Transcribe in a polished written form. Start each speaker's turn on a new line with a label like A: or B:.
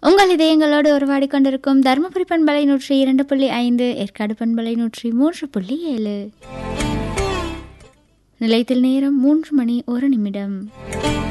A: உங்கள் இதயங்களோடு உருவாடி கொண்டிருக்கும் தருமபுரி பண்பலை 102.5, ஏற்காடு பண்பலை 103.7. நிலையத்தில் நேரம் 3 மணி 1 நிமிடம்.